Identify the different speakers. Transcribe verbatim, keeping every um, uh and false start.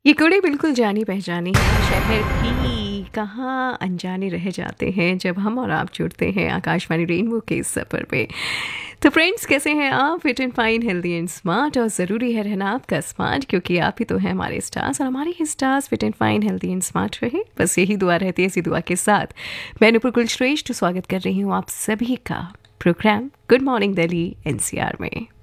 Speaker 1: ये कुड़ी बिल्कुल जानी पहचानी है, शहर भी कहाँ अनजाने रह जाते हैं जब हम और आप जुड़ते हैं आकाशवाणी रेनबो के इस सफ़र पे। तो फ्रेंड्स, कैसे हैं आप? Fit and fine, healthy and smart. और ज़रूरी है रहना आपका स्मार्ट, क्योंकि आप ही तो हैं हमारे स्टार्स, और हमारे ही stars fit and fine, healthy and smart रहे, बस यही दुआ रहती है। इसी दुआ के साथ मैं नुपुर कुलश्रेष्ठ स्वागत कर रही हूँ आप सभी का programme good morning Delhi NCR में।